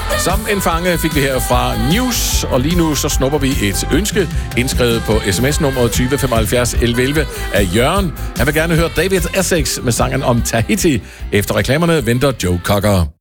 Som en fange fik vi her fra News, og lige nu så snupper vi et ønske, indskrevet på sms-nummeret 2075 1111 af Jørgen. Han vil gerne høre David Essex med sangen om Tahiti. Efter reklamerne venter Joe Cocker.